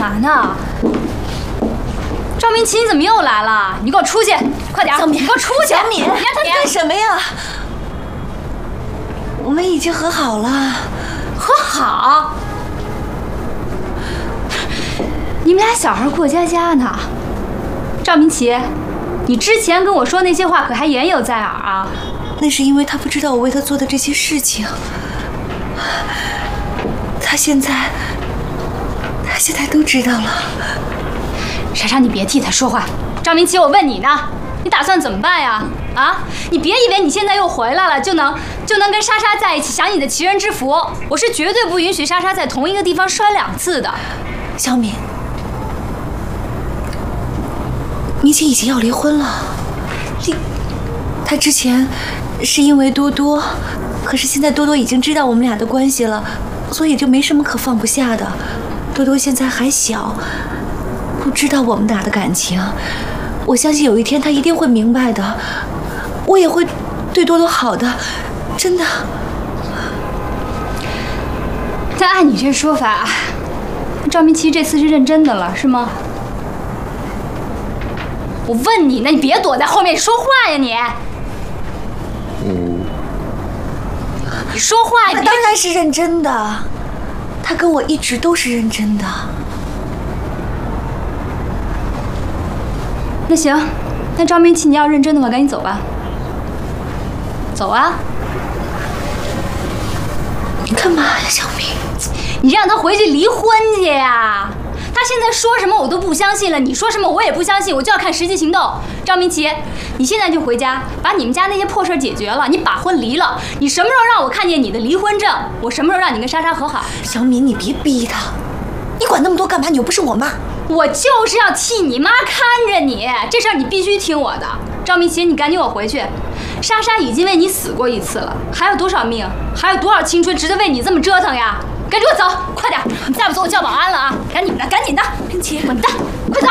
嘛呢？赵明奇，你怎么又来了？你给我出去，快点！你给我出去！ 小敏，你让他干什么呀？我们已经和好了。 和好？你们俩小孩过家家呢。赵明奇，你之前跟我说那些话可还言犹在耳啊？ 那是因为他不知道我为他做的这些事情。他现在都知道了。 莎莎，你别替他说话。赵明奇，我问你呢，你打算怎么办呀？啊，你别以为你现在又回来了就能跟莎莎在一起享你的齐人之福。我是绝对不允许莎莎在同一个地方摔2次的。 小敏，明奇已经要离婚了。他之前是因为多多，可是现在多多已经知道我们俩的关系了，所以就没什么可放不下的。多多现在还小，不知道我们俩的感情。我相信有一天他一定会明白的，我也会对多多好的，真的。 但按你这说法，赵明奇这次是认真的了，是吗？我问你呢，你别躲在后面说话呀你！你说话呀！ 他当然是认真的，他跟我一直都是认真的。 那行，那赵明奇你要认真的话，赶紧走吧。走啊！ 你干嘛呀，小敏？ 你让他回去离婚去呀！他现在说什么我都不相信了，你说什么我也不相信，我就要看实际行动。赵明奇，你现在就回家，把你们家那些破事解决了，你把婚离了。你什么时候让我看见你的离婚证？我什么时候让你跟莎莎和好？ 小敏，你别逼他，你管那么多干嘛？你又不是我妈。 我就是要替你妈看着你，这事儿你必须听我的。赵明奇，你赶紧我回去。莎莎已经为你死过1次了，还有多少命，还有多少青春值得为你这么折腾呀？赶紧给我走，快点！你再不走，我叫保安了啊！赶紧的，赶紧的！明奇，滚蛋，快走！